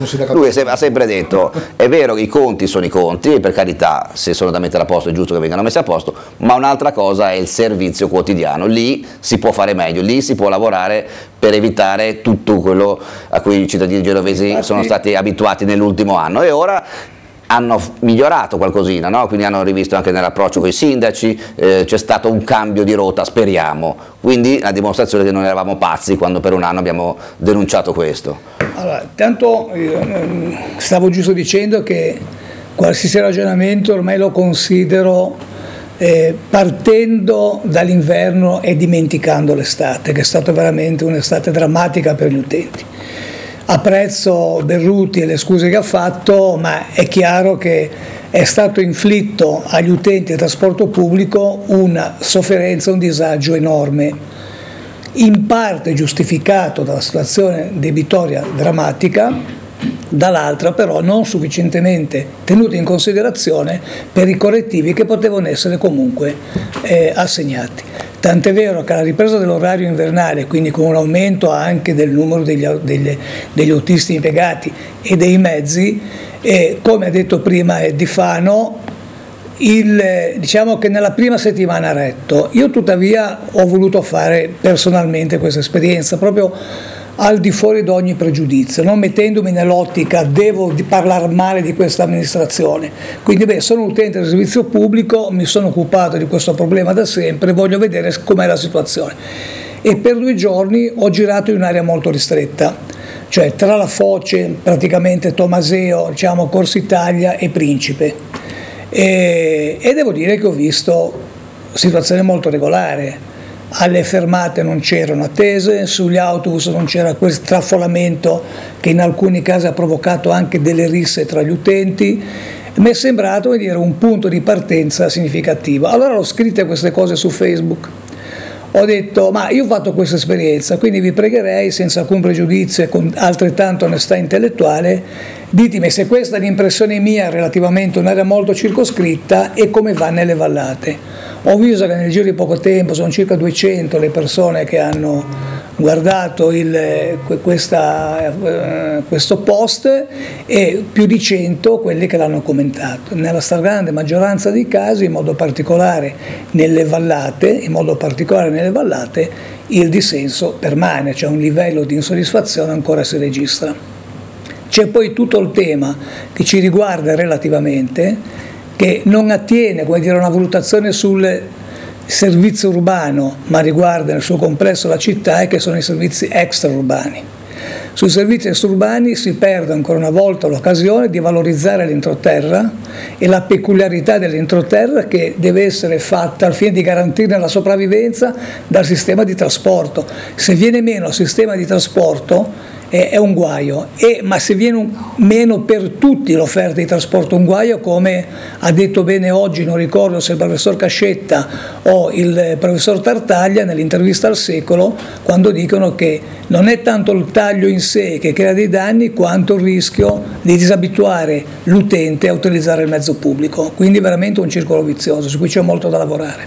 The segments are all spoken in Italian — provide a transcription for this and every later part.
Lui ha sempre detto, è vero che i conti sono i conti, e per carità, se sono da mettere a posto è giusto che vengano messi a posto, ma un'altra cosa è il servizio quotidiano, lì si può fare meglio, lì si può lavorare per evitare tutto quello a cui i cittadini genovesi sono stati abituati nell'ultimo anno, e ora hanno migliorato qualcosina, no? Quindi hanno rivisto anche nell'approccio con i sindaci, c'è stato un cambio di rotta, speriamo, quindi la dimostrazione che non eravamo pazzi quando per un anno abbiamo denunciato questo. Allora, tanto stavo giusto dicendo che qualsiasi ragionamento ormai lo considero partendo dall'inverno e dimenticando l'estate, che è stata veramente un'estate drammatica per gli utenti. Apprezzo Berruti e le scuse che ha fatto, ma è chiaro che è stato inflitto agli utenti del trasporto pubblico una sofferenza, un disagio enorme, in parte giustificato dalla situazione debitoria drammatica, dall'altra però non sufficientemente tenuto in considerazione per i correttivi che potevano essere comunque assegnati. Tant'è vero che alla ripresa dell'orario invernale, quindi con un aumento anche del numero degli autisti impiegati e dei mezzi, come ha detto prima Di Fano, diciamo che nella prima settimana ha retto. Io tuttavia ho voluto fare personalmente questa esperienza, proprio al di fuori di ogni pregiudizio, non mettendomi nell'ottica devo parlare male di questa amministrazione. Quindi sono utente del servizio pubblico, mi sono occupato di questo problema da sempre, voglio vedere com'è la situazione. E per 2 giorni ho girato in un'area molto ristretta, cioè tra la Foce, praticamente Tomaseo, diciamo Corso Italia e Principe. E devo dire che ho visto situazione molto regolare. Alle fermate non c'erano attese, sugli autobus non c'era quel straffollamento che in alcuni casi ha provocato anche delle risse tra gli utenti. Mi è sembrato un punto di partenza significativo. Allora ho scritto queste cose su Facebook. Ho detto, ma io ho fatto questa esperienza, quindi vi pregherei, senza alcun pregiudizio e con altrettanta onestà intellettuale, ditemi se questa è l'impressione mia relativamente a un'area molto circoscritta e come va nelle vallate. Ho visto che nel giro di poco tempo sono circa 200 le persone che hanno guardato questo post e più di 100 quelli che l'hanno commentato. Nella stragrande maggioranza dei casi, in modo particolare nelle vallate, il dissenso permane, cioè un livello di insoddisfazione ancora si registra. C'è poi tutto il tema che ci riguarda relativamente, che non attiene a una valutazione sul servizio urbano, ma riguarda nel suo complesso la città, e che sono i servizi extraurbani. Sui servizi extraurbani si perde ancora una volta l'occasione di valorizzare l'entroterra e la peculiarità dell'entroterra, che deve essere fatta al fine di garantirne la sopravvivenza dal sistema di trasporto. Se viene meno il sistema di trasporto è un guaio, ma se viene meno per tutti l'offerta di trasporto un guaio, come ha detto bene oggi, non ricordo se il professor Cascetta o il professor Tartaglia nell'intervista al Secolo, quando dicono che non è tanto il taglio in sé che crea dei danni quanto il rischio di disabituare l'utente a utilizzare il mezzo pubblico, quindi veramente un circolo vizioso su cui c'è molto da lavorare.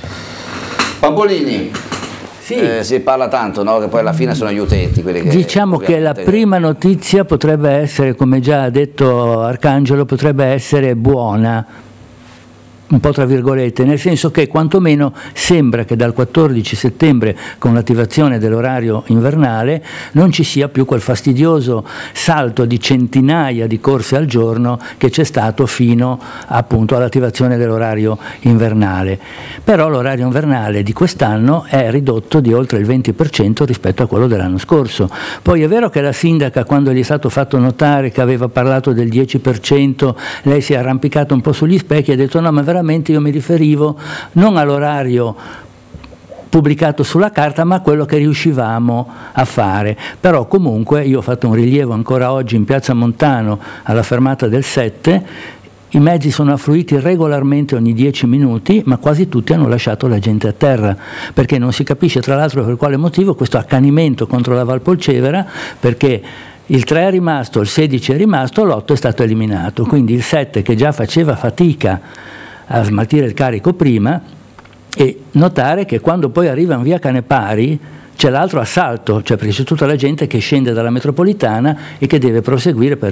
Pampolini. Sì. Si parla tanto, no? Che poi alla fine sono gli utenti quelli che... Diciamo che la prima notizia potrebbe essere, come già ha detto Arcangelo, potrebbe essere buona, un po' tra virgolette, nel senso che quantomeno sembra che dal 14 settembre, con l'attivazione dell'orario invernale, non ci sia più quel fastidioso salto di centinaia di corse al giorno che c'è stato fino appunto all'attivazione dell'orario invernale. Però l'orario invernale di quest'anno è ridotto di oltre il 20% rispetto a quello dell'anno scorso. Poi è vero che la sindaca, quando gli è stato fatto notare che aveva parlato del 10%, lei si è arrampicata un po' sugli specchi e ha detto no, ma veramente io mi riferivo non all'orario pubblicato sulla carta, ma a quello che riuscivamo a fare. Però comunque io ho fatto un rilievo ancora oggi in Piazza Montano alla fermata del 7, i mezzi sono affluiti regolarmente ogni 10 minuti, ma quasi tutti hanno lasciato la gente a terra, perché non si capisce tra l'altro per quale motivo questo accanimento contro la Valpolcevera, perché il 3 è rimasto, il 16 è rimasto, l'8 è stato eliminato, quindi il 7, che già faceva fatica a smaltire il carico prima, e notare che quando poi arriva in via Canepari c'è l'altro assalto, cioè perché c'è tutta la gente che scende dalla metropolitana e che deve proseguire per